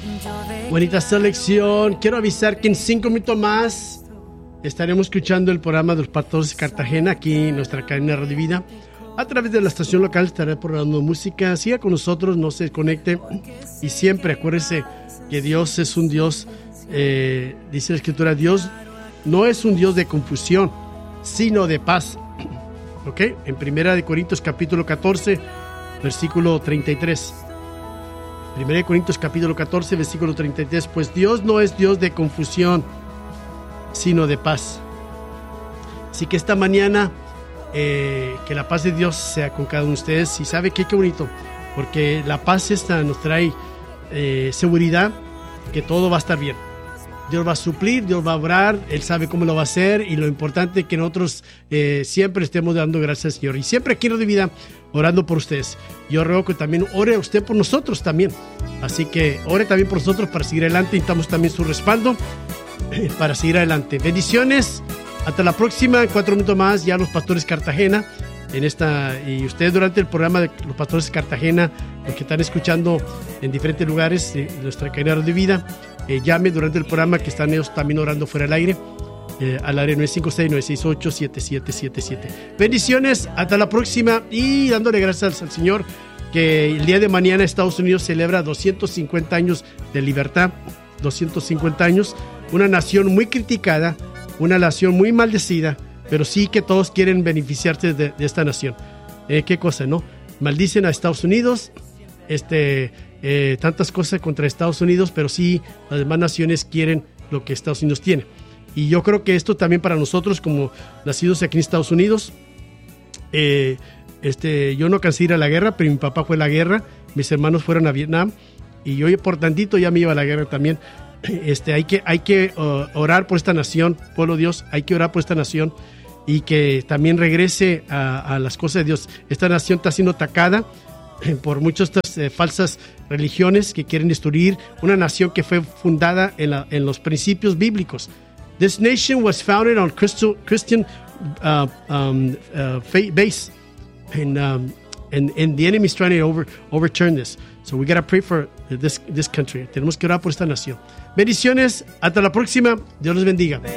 Bonita selección. Quiero avisar que en 5 minutos más estaremos escuchando el programa de los Pastores de Cartagena aquí en nuestra cadena Radio Vida. A través de la estación local estaré programando música. Siga con nosotros, no se desconecte. Y siempre acuérdese que Dios es un Dios, dice la Escritura, Dios no es un Dios de confusión, sino de paz. ¿Ok? En 1 Corintios capítulo 14, versículo 33. 1 Corintios capítulo 14, versículo 33. Pues Dios no es Dios de confusión, sino de paz. Así que esta mañana, que la paz de Dios sea con cada uno de ustedes. Y sabe qué bonito, porque la paz esta nos trae seguridad que todo va a estar bien. Dios va a suplir, Dios va a obrar, Él sabe cómo lo va a hacer, y lo importante es que nosotros siempre estemos dando gracias al Señor. Y siempre aquí en Radio Vida, orando por ustedes. Yo ruego que también ore usted por nosotros también. Así que ore también por nosotros para seguir adelante. Necesitamos también su respaldo para seguir adelante. Bendiciones. Hasta la próxima. En 4 minutos más, ya los Pastores Cartagena. Y ustedes durante el programa de los Pastores Cartagena, los que están escuchando en diferentes lugares de nuestra cadena de vida, llame durante el programa, que están ellos también orando fuera del aire, al área 956-968-7777. Bendiciones, hasta la próxima, y dándole gracias al Señor que el día de mañana Estados Unidos celebra 250 años de libertad, 250 años, una nación muy criticada, una nación muy maldecida, pero sí que todos quieren beneficiarse de esta nación. Qué cosa, ¿no? Maldicen a Estados Unidos, tantas cosas contra Estados Unidos, pero sí las demás naciones quieren lo que Estados Unidos tiene. Y yo creo que esto también para nosotros, como nacidos aquí en Estados Unidos, yo no alcancé a ir a la guerra, pero mi papá fue a la guerra, mis hermanos fueron a Vietnam, y yo por tantito ya me iba a la guerra también. Hay que orar por esta nación, pueblo de Dios, hay que orar por esta nación, y que también regrese a las cosas de Dios. Esta nación está siendo atacada por muchas falsas religiones que quieren destruir una nación que fue fundada en los principios bíblicos. This nation was founded on Christian faith base, and the enemy is trying to overturn this. So we got to pray for this country. Tenemos que orar por esta nación. Bendiciones, hasta la próxima. Dios los bendiga.